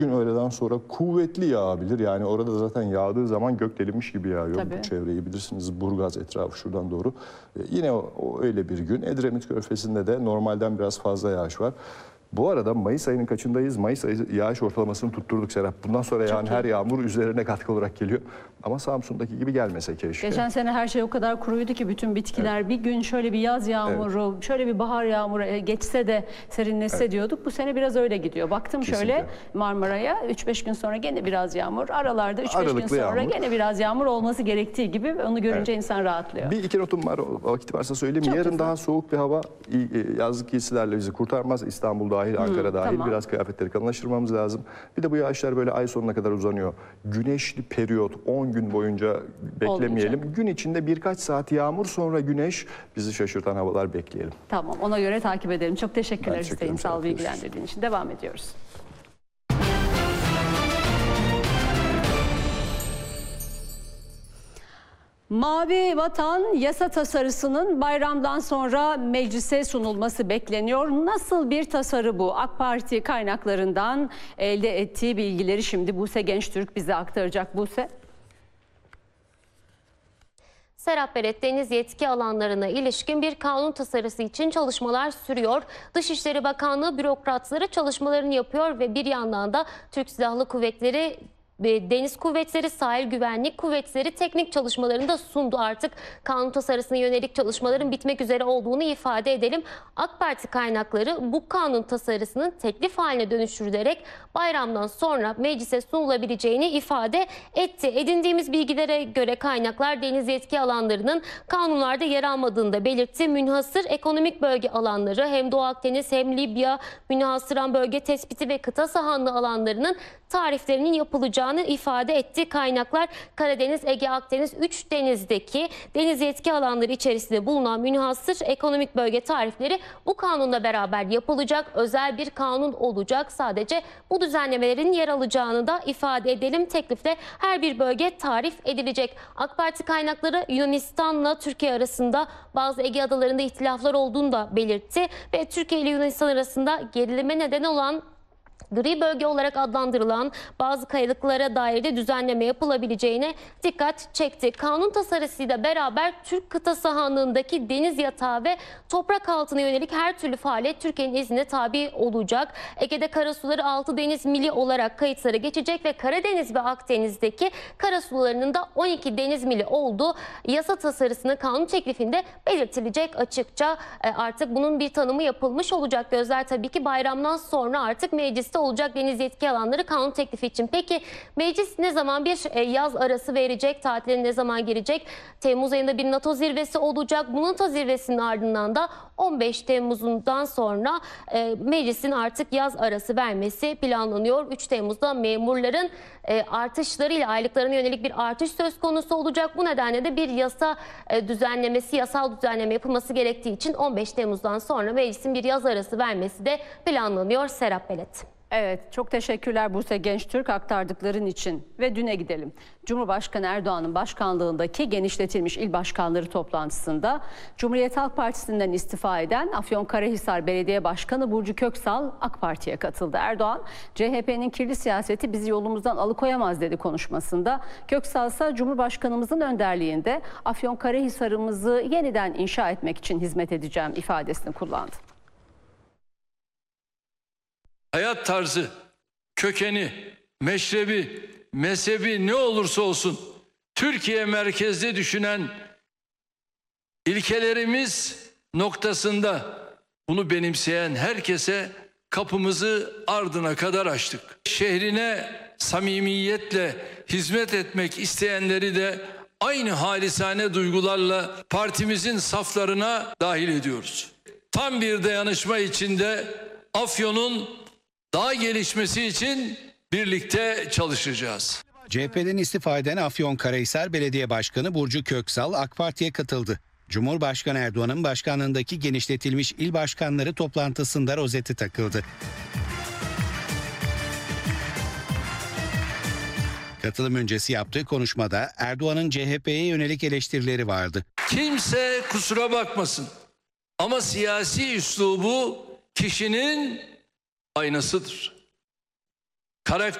Gün öğleden sonra kuvvetli yağabilir. Yani orada zaten yağdığı zaman gök delinmiş gibi yağıyor. Tabii. Bu çevreyi bilirsiniz. Burgaz etrafı şuradan doğru. Yine o öyle bir gün. Edremit Körfezi'nde de normalden biraz fazla yağış var. Bu arada Mayıs ayının kaçındayız? Mayıs ayı yağış ortalamasını tutturduk Serap. Bundan sonra yani her yağmur üzerine katkı olarak geliyor. Ama Samsun'daki gibi gelmese keşke. Geçen sene her şey o kadar kuruydu ki bütün bitkiler bir gün şöyle bir yaz yağmuru, şöyle bir bahar yağmuru geçse de serinleşse diyorduk. Bu sene biraz öyle gidiyor. Baktım şöyle Marmara'ya 3-5 gün sonra gene biraz yağmur. Aralarda 3-5 gün sonra gene biraz yağmur olması gerektiği gibi onu görünce insan rahatlıyor. Bir iki notum var. Vakit varsa söyleyeyim. Çok Yarın güzel. daha soğuk bir hava yazlık giysilerle bizi kurtarmaz. İstanbul dahil, Ankara dahil. Tamam. Biraz kıyafetleri kalınlaştırmamız lazım. Bir de bu yağışlar böyle ay sonuna kadar uzanıyor. Güneşli periyot 10 gün boyunca beklemeyelim. Olmayacak. Gün içinde birkaç saat yağmur sonra güneş, bizi şaşırtan havalar bekleyelim. Tamam, ona göre takip edelim. Çok teşekkürler Ben teşekkür Hüseyin. ederim. Sağ ol Görüşürüz. bilgilendirdiğin için. Devam ediyoruz. Mavi Vatan yasa tasarısının bayramdan sonra meclise sunulması bekleniyor. Nasıl bir tasarı bu? AK Parti kaynaklarından elde ettiği bilgileri şimdi Buse Gençtürk bize aktaracak. Buse. Serap Beret, deniz yetki alanlarına ilişkin bir kanun tasarısı için çalışmalar sürüyor. Dışişleri Bakanlığı bürokratları çalışmalarını yapıyor ve bir yandan da Türk Silahlı Kuvvetleri, Deniz Kuvvetleri, Sahil Güvenlik Kuvvetleri teknik çalışmalarını da sundu. Artık kanun tasarısına yönelik çalışmaların bitmek üzere olduğunu ifade edelim. AK Parti kaynakları bu kanun tasarısının teklif haline dönüştürülerek bayramdan sonra meclise sunulabileceğini ifade etti. Edindiğimiz bilgilere göre kaynaklar deniz yetki alanlarının kanunlarda yer almadığını da belirtti. Münhasır ekonomik bölge alanları hem Doğu Akdeniz hem Libya münhasıran bölge tespiti ve kıta sahanlığı alanlarının tariflerinin yapılacağını ifade etti. Kaynaklar Karadeniz, Ege, Akdeniz 3 denizdeki deniz yetki alanları içerisinde bulunan münhasır ekonomik bölge tarifleri bu kanunla beraber yapılacak. Özel bir kanun olacak. Sadece bu düzenlemelerin yer alacağını da ifade edelim. Teklifte her bir bölge tarif edilecek. AK Parti kaynakları Yunanistan'la Türkiye arasında bazı Ege adalarında ihtilaflar olduğunu da belirtti ve Türkiye ile Yunanistan arasında gerilime neden olan gri bölge olarak adlandırılan bazı kayalıklara dair de düzenleme yapılabileceğine dikkat çekti. Kanun tasarısıyla beraber Türk kıta sahanlığındaki deniz yatağı ve toprak altına yönelik her türlü faaliyet Türkiye'nin iznine tabi olacak. Ege'de karasuları 6 deniz mili olarak kayıtlara geçecek ve Karadeniz ve Akdeniz'deki karasularının da 12 deniz mili olduğu yasa tasarısının kanun teklifinde belirtilecek açıkça. Artık bunun bir tanımı yapılmış olacak. Gözler tabii ki bayramdan sonra artık mecliste olacak deniz yetki alanları kanun teklifi için. Peki meclis ne zaman bir yaz arası verecek? Tatile ne zaman girecek? Temmuz ayında bir NATO zirvesi olacak. Bu NATO zirvesinin ardından da 15 Temmuz'undan sonra meclisin artık yaz arası vermesi planlanıyor. 3 Temmuz'da memurların artışlarıyla aylıklarına yönelik bir artış söz konusu olacak. Bu nedenle de bir yasa düzenlemesi, yasal düzenleme yapılması gerektiği için 15 Temmuz'dan sonra meclisin bir yaz arası vermesi de planlanıyor. Serap Belet. Evet, çok teşekkürler Buse Gençtürk aktardıkların için. Ve düne gidelim. Cumhurbaşkanı Erdoğan'ın başkanlığındaki genişletilmiş il başkanları toplantısında Cumhuriyet Halk Partisi'nden istifa eden Afyonkarahisar Belediye Başkanı Burcu Köksal AK Parti'ye katıldı. Erdoğan, CHP'nin kirli siyaseti bizi yolumuzdan alıkoyamaz dedi konuşmasında. Köksal ise Cumhurbaşkanımızın önderliğinde Afyonkarahisar'ımızı yeniden inşa etmek için hizmet edeceğim ifadesini kullandı. Hayat tarzı, kökeni, meşrebi, mezhebi ne olursa olsun Türkiye merkezli düşünen ilkelerimiz noktasında bunu benimseyen herkese kapımızı ardına kadar açtık. Şehrine samimiyetle hizmet etmek isteyenleri de aynı halisane duygularla partimizin saflarına dahil ediyoruz. Tam bir dayanışma içinde Afyon'un daha gelişmesi için birlikte çalışacağız. CHP'den istifa eden Afyonkarahisar Belediye Başkanı Burcu Köksal AK Parti'ye katıldı. Cumhurbaşkanı Erdoğan'ın başkanlığındaki genişletilmiş il başkanları toplantısında rozeti takıldı. Katılım öncesi yaptığı konuşmada Erdoğan'ın CHP'ye yönelik eleştirileri vardı. Kimse kusura bakmasın ama siyasi üslubu kişinin aynasıdır. karakter